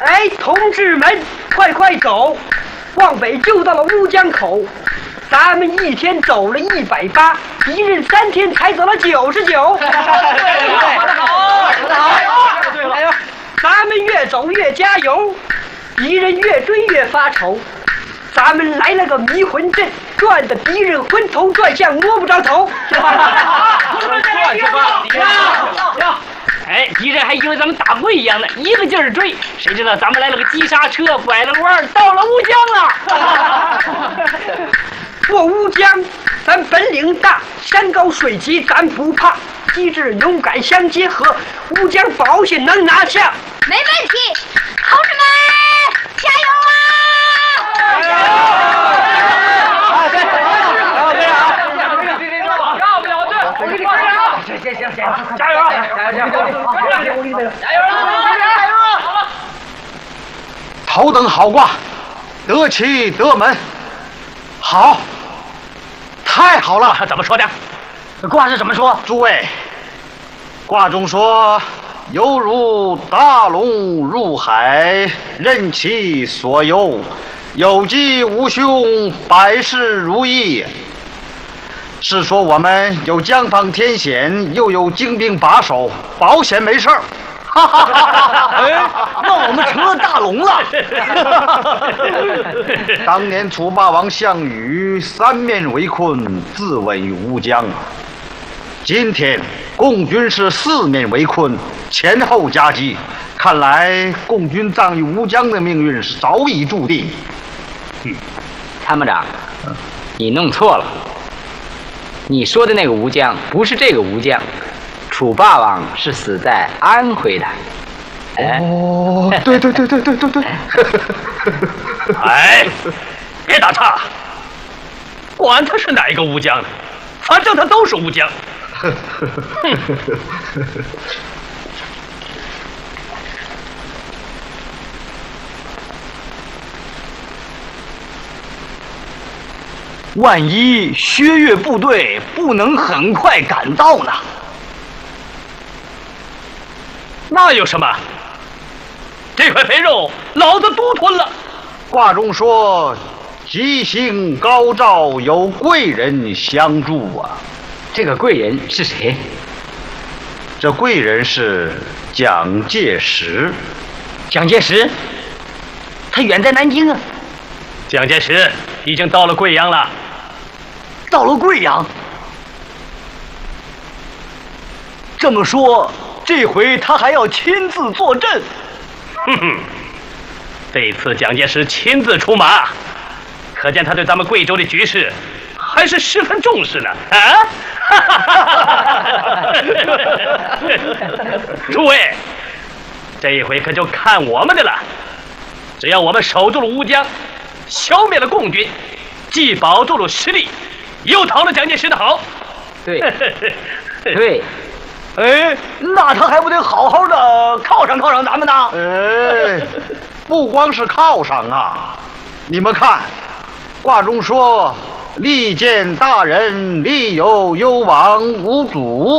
哎，同志们，快快走，往北就到了乌江口。咱们一天走了180，敌人3天才走了99。 对，说得好，说得好， 对了，咱们越走越加油，敌人越追越发愁。咱们来了个迷魂阵，转的敌人昏头转向，摸不着头。 哎，敌人还以为咱们打跪一样呢，一个劲儿追，谁知道咱们来了个急刹车，拐了个弯，到了乌江了。 过乌江，咱本领大，山高水急咱不怕，机智勇敢相结合，乌江保险能拿下。 没问题，同志们，加油啊！ 加油！要不了这，我给你看啊！行，加油！加油！ 头等好卦，得其得门。好，太好了！ 怎么说的？卦是怎么说？ 诸位，卦中说，犹如大龙入海，任其所游，有吉无凶，百事如意。是说我们有江防天险，又有精兵把守，保险没事儿。 哎，那我们成了大龙了。 当年楚霸王项羽3面围困，自刎于乌江。今天共军是4面围困，前后夹击，看来共军葬于乌江的命运是早已注定。 参谋长，你弄错了。你说的那个吴江不是这个吴江，楚霸王是死在安徽的。 哦，对。 哎，别打岔，管他是哪一个吴江的，反正他都是吴江。万一薛岳部队不能很快赶到呢？那有什么？这块肥肉老子独吞了。 卦中说，吉星高照，有贵人相助啊。 这个贵人是谁？ 这贵人是蒋介石。 蒋介石？他远在南京啊。 蒋介石已经到了贵阳了。 到了贵阳，这么说，这回他还要亲自坐镇。 哼哼，这次蒋介石亲自出马，可见他对咱们贵州的局势还是十分重视呢。啊！诸位，这一回可就看我们的了。只要我们守住了乌江，消灭了共军，既保住了实力，又讨了蒋介石的好。 对，对。 哎，那他还不得好好的犒赏犒赏咱们呢？ 哎，不光是犒赏啊，你们看，卦中说，利见大人，利有攸往无阻。